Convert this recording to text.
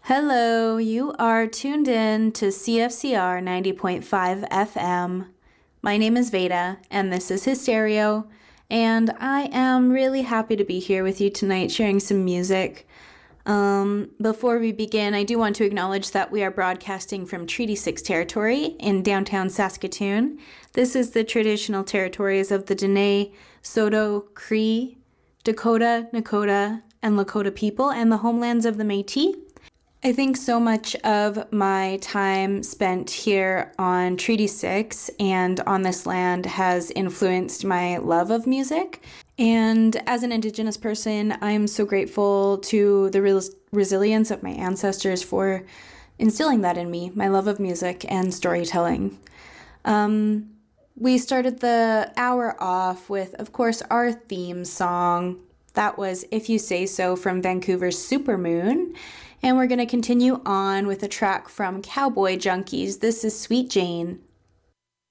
Hello, you are tuned in to CFCR 90.5 FM. My name is Veda, and this is Hystereo, and I am really happy to be here with you tonight sharing some music. Before we begin, I do want to acknowledge that we are broadcasting from Treaty 6 territory in downtown Saskatoon. This is the traditional territories of the Dene, Saulteaux, Cree, Dakota, Nakota, and Lakota people, and the homelands of the Métis. I think so much of my time spent here on Treaty 6 and on this land has influenced my love of music. And as an Indigenous person, I'm so grateful to the resilience of my ancestors for instilling that in me, my love of music and storytelling. We started the hour off with, of course, our theme song. That was If You Say So from Vancouver's Supermoon. And we're going to continue on with a track from Cowboy Junkies. This is Sweet Jane.